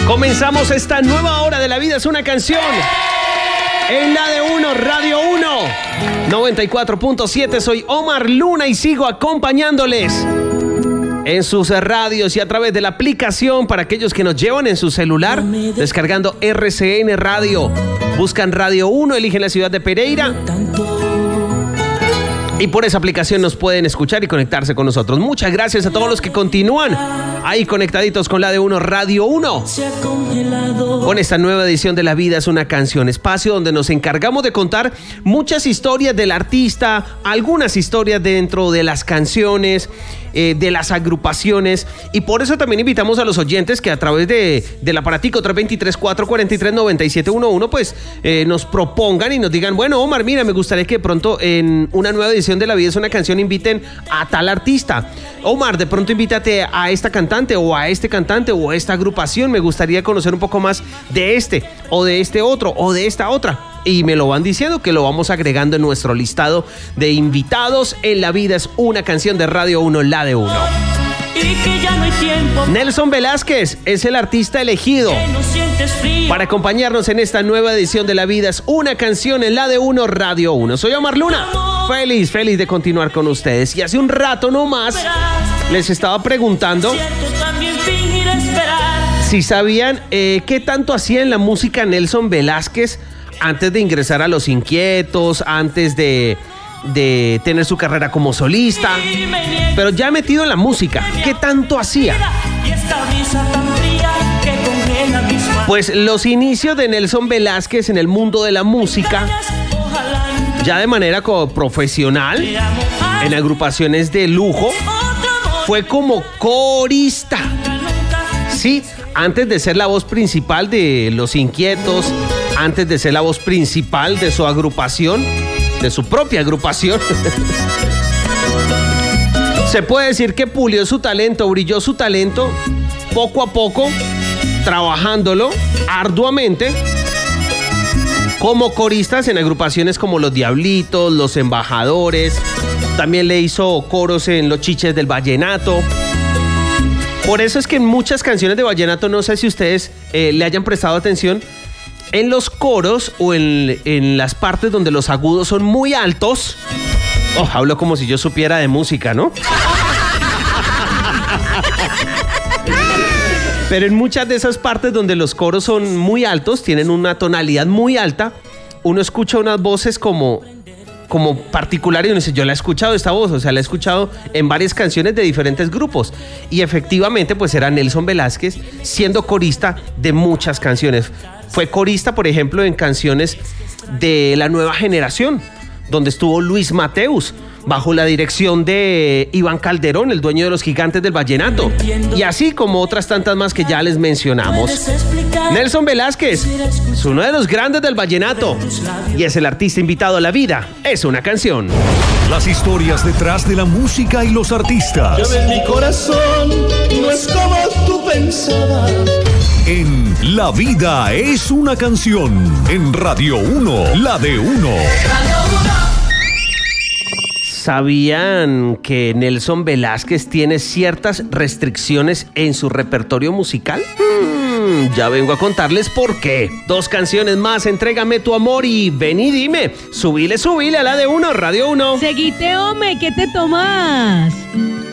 Comenzamos esta nueva hora de La Vida es una canción. En la de uno, Radio 1, 94.7. Soy Omar Luna y sigo acompañándoles en sus radios y a través de la aplicación para aquellos que nos llevan en su celular, descargando RCN Radio. Buscan Radio 1, eligen la ciudad de Pereira y por esa aplicación nos pueden escuchar y conectarse con nosotros. Muchas gracias a todos los que continúan ahí conectaditos con la de uno, Radio 1. Con esta nueva edición de La Vida es una canción, espacio donde nos encargamos de contar muchas historias del artista, algunas historias dentro de las canciones, de las agrupaciones, y por eso también invitamos a los oyentes que a través del aparatico 323-443-9711 pues nos propongan y nos digan, bueno, Omar, mira, me gustaría que de pronto en una nueva edición de La Vida es una canción inviten a tal artista. Omar, de pronto invítate a esta cantante o a este cantante o a esta agrupación, me gustaría conocer un poco más de este o de este otro o de esta otra. Y me lo van diciendo, que lo vamos agregando en nuestro listado de invitados en La Vida es una canción de Radio 1, la de 1. Nelson Velázquez es el artista elegido para acompañarnos en esta nueva edición de La Vida es una canción en la de 1, Radio 1. Soy Omar Luna, feliz de continuar con ustedes. Y hace un rato nomás les estaba preguntando si sabían qué tanto hacía en la música Nelson Velázquez antes de ingresar a Los Inquietos, antes de tener su carrera como solista, pero ya metido en la música, ¿qué tanto hacía? Pues los inicios de Nelson Velázquez en el mundo de la música, ya de manera profesional, en agrupaciones de lujo, fue como corista. Sí, antes de ser la voz principal de Los Inquietos, antes de ser la voz principal de su agrupación, de su propia agrupación, se puede decir que pulió su talento, brilló su talento poco a poco, trabajándolo arduamente como coristas en agrupaciones como Los Diablitos, Los Embajadores. También le hizo coros en Los Chiches del Vallenato. Por eso es que en muchas canciones de vallenato, no sé si ustedes le hayan prestado atención, en los coros o en las partes donde los agudos son muy altos. Hablo como si yo supiera de música, ¿no? Pero en muchas de esas partes donde los coros son muy altos, tienen una tonalidad muy alta, uno escucha unas voces como particular y uno dice, yo la he escuchado esta voz, o sea, la he escuchado en varias canciones de diferentes grupos. Y efectivamente, pues era Nelson Velázquez siendo corista de muchas canciones. Fue corista, por ejemplo, en canciones de la nueva generación, donde estuvo Luis Mateus, bajo la dirección de Iván Calderón, el dueño de los Gigantes del Vallenato. Y así como otras tantas más que ya les mencionamos. Nelson Velázquez es uno de los grandes del vallenato y es el artista invitado a La Vida es una canción. Las historias detrás de la música y los artistas. Ya ves, mi corazón no es como tú pensabas. En La Vida es una canción. En Radio 1, la de 1. ¿Sabían que Nelson Velázquez tiene ciertas restricciones en su repertorio musical? Ya vengo a contarles por qué. 2 canciones más, Entrégame tu amor y Ven y dime. Subile a la de 1, Radio 1. Seguite, hombre, ¿qué te tomas?